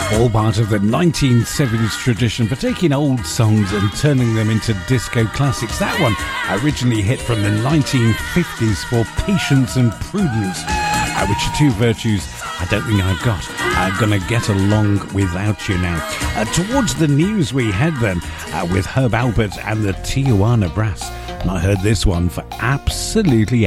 All part of the 1970s tradition for taking old songs and turning them into disco classics. That one originally hit from the 1950s for Patience and Prudence, which are two virtues I don't think I've got. I'm gonna get along without you now. Towards the news we head then with Herb Alpert and the Tijuana Brass. And I heard this one for absolutely